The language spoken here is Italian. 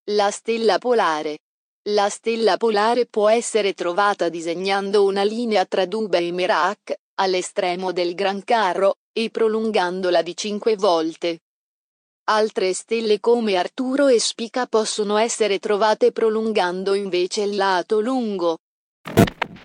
La stella polare. La stella polare può essere trovata disegnando una linea tra Dubhe e Merak, all'estremo del Gran Carro, e prolungandola di 5 volte. Altre stelle come Arturo e Spica possono essere trovate prolungando invece il lato lungo.